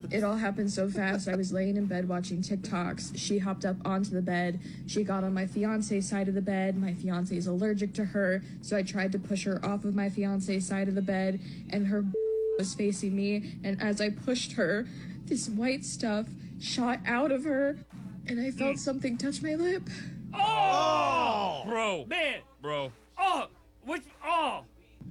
It all happened so fast. I was laying in bed watching TikToks. She hopped up onto the bed. She got on my fiance's side of the bed. My fiance is allergic to her, so I tried to push her off of my fiance's side of the bed, and her was facing me. And as I pushed her, this white stuff shot out of her, and I felt something touch my lip. Oh! Bro. Man. Bro. Oh! Which? Oh!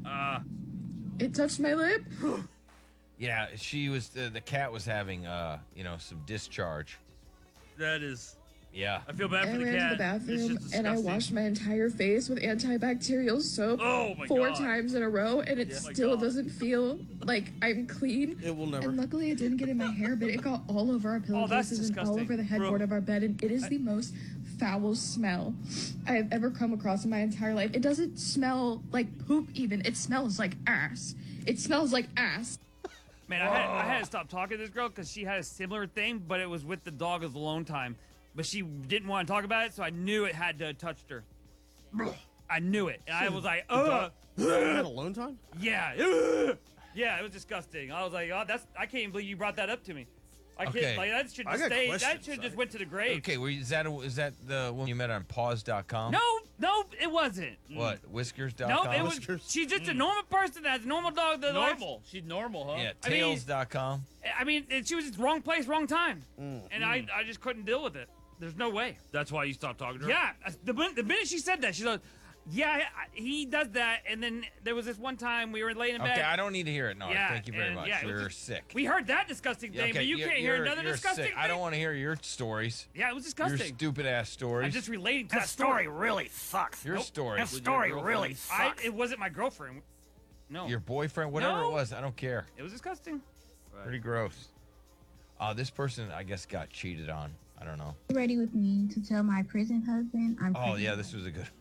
It touched my lip. Yeah, she was. The cat was having, some discharge. That is. Yeah. I feel bad I for the ran cat. to the bathroom It's just and I disgusting. washed my entire face with antibacterial soap Oh my 4 God. times in a row, and it Yeah. Oh my still God. doesn't feel like I'm clean. It will never. And luckily, it didn't get in my hair, but it got all over our Oh, that's pillowcases and all disgusting. over the headboard Bro. of our bed, and it is the most foul smell I have ever come across in my entire life. It doesn't smell like poop even. It smells like ass. It smells like ass. Man, I had to stop talking to this girl because she had a similar thing, but it was with the dog as alone time. But she didn't want to talk about it, so I knew it had to have touched her. I knew it. And I was like, You had alone time? yeah. Yeah, it was disgusting. I was like, oh, I can't even believe you brought that up to me. I can't, Okay. like, that should I just got stay. That questions, should just I- went to the grave. Okay, is that the one you met on pause.com? No, it wasn't. What? Whiskers.com? No, it was. Whiskers. She's just a normal person that has a normal dog. That likes- Normal. She's normal, huh? Yeah, I mean- tails.com. I mean, she was just wrong place, wrong time, and I just couldn't deal with it. There's no way. That's why you stopped talking to her? Yeah, the minute she said that, she's like, yeah, he does that. And then there was this one time we were laying in bed. Okay, I don't need to hear it. No, Yeah, thank you very and much. yeah, it was You're just- sick. We heard that disgusting thing, but you can't hear another you're disgusting sick. thing. I don't want to hear your stories. Yeah, it was Your disgusting. stupid ass stories. I'm just relating to That story really sucks. your story. That story really sucks. It wasn't my girlfriend. No, Your boyfriend, whatever No. it was, I don't care. it was disgusting. Pretty gross. This person, I guess, got cheated on. I don't know. Ready with me to tell my prison husband I'm Oh, pregnant. yeah, this was a good.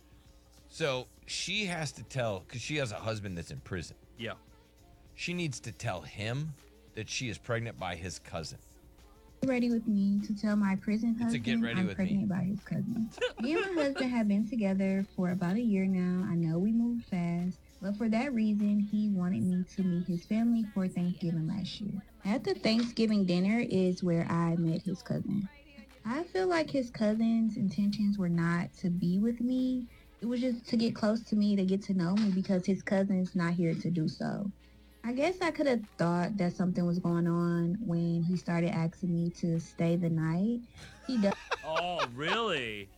So she has to tell, because she has a husband that's in prison. Yeah. She needs to tell him that she is pregnant by his cousin. Ready with me to tell my prison It's a husband get ready I'm with me. pregnant by his cousin. Me and my husband have been together for about a year now. I know we moved fast, but for that reason, he wanted me to meet his family for Thanksgiving last year. At the Thanksgiving dinner is where I met his cousin. I feel like his cousin's intentions were not to be with me. It was just to get close to me, to get to know me, because his cousin's not here to do so. I guess I could have thought that something was going on when he started asking me to stay the night. He Oh, really?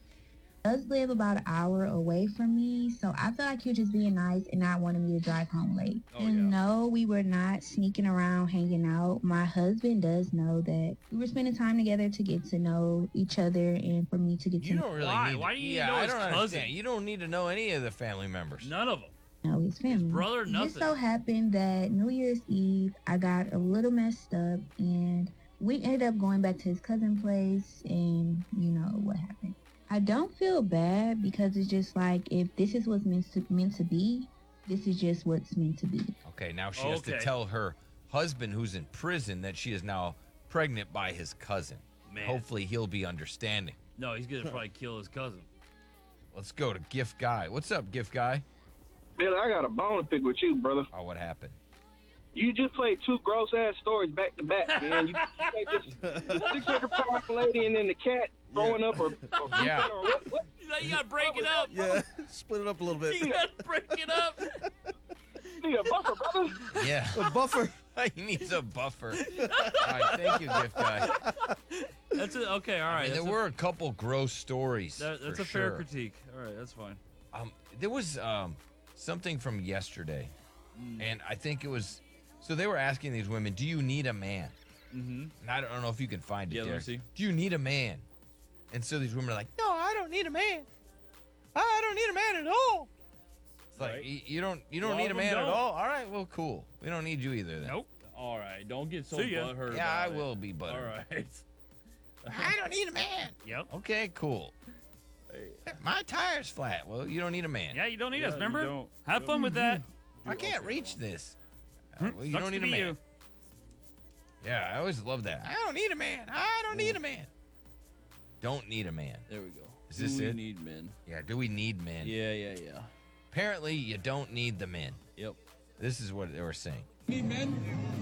does live about an hour away from me, so I felt like he was just being nice and not wanting me to drive home late. Oh, And yeah. no, we were not sneaking around hanging out. My husband does know that we were spending time together to get to know each other and for me to get to You don't really Why? need. Why do you yeah, know I his don't cousin? understand. You don't need to know any of the family members. None of them. know his family. brother, It nothing. just so happened that New Year's Eve, I got a little messed up and we ended up going back to his cousin's place, and you know what happened. I don't feel bad because it's just like, if this is what's meant to be, this is just what's meant to be. Okay, now she has to Okay. tell her husband who's in prison that she is now pregnant by his cousin. Man. Hopefully he'll be understanding. No, he's going to probably kill his cousin. Let's go to Gift Guy. What's up, Gift Guy? Bill, I got a bone to pick with you, brother. Oh, what happened? You just played two gross ass stories back to back, man. You played this 600-pound lady and then the cat throwing up or Yeah. or what? You got to break it up. Yeah, split it up a little You bit. got to break it up. You need a buffer, brother. Yeah. A buffer. He needs a buffer. All right, thank you, Gift Guy. That's it. Okay, all right. I mean, there were a couple gross stories. that's for a fair sure. critique. All right, that's fine. There was something from yesterday, and I think it was. So they were asking these women, "Do you need a man?" Mm-hmm. And I don't know if you can find it. Yeah, let me Derek. see. Do you need a man? And so these women are like, "No, I don't need a man. I don't need a man at all." It's like Right. you don't A lot need a of them man at don't. all. All right, well, cool. We don't need you either then. Nope. All right, don't get so See ya. butthurt. Yeah, I about it. will be buttered. All right. I don't need a man. Yep. Okay, cool. My tire's flat. Well, you don't need a man. Yeah, you don't need us. you Remember? don't. Have fun with that. I can't reach this. Well, you Sucks don't to need a be man. you. Yeah, I always love that. I don't need a man. I don't need a man. Don't need a man. There we go. Is this Do we it? need men? Yeah, do we need men? Yeah. Apparently, you don't need the men. Yep. This is what they were saying. Need men?